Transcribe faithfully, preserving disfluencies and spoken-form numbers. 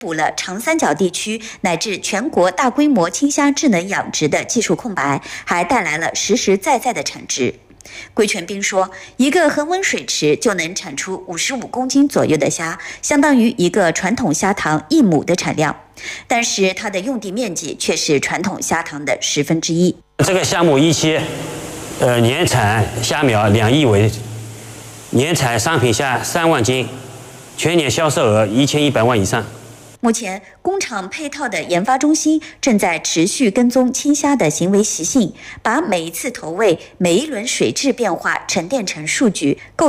补了长三角地区乃至全国大规模青虾智能养殖的技术空白，还带来了实实在在的产值。归全斌说，一个恒温水池就能产出五十五公斤左右的虾，相当于一个传统虾塘一亩的产量，但是它的用地面积却是传统虾塘的十分之一。 这个项目一期，呃，年产虾苗两亿尾，年产商品虾三万斤，全年销售额一千一百万以上。 目前，工厂配套的研发中心正在持续跟踪青虾的行为习性，把每一次投喂、每一轮水质变化沉淀成数据，构